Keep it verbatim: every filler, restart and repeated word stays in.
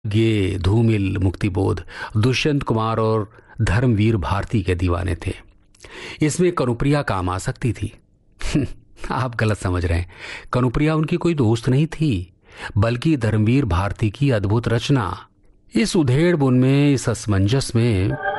ये धूमिल, मुक्तिबोध, दुष्यंत कुमार और धर्मवीर भारती के दीवाने थे। इसमें कनुप्रिया काम आ सकती थी। आप गलत समझ रहे हैं। कनुप्रिया उनकी कोई दोस्त नहीं थी, बल्कि धर्मवीर भारती की अद्भुत रचना। इस उधेड़ बुन में, इस असमंजस में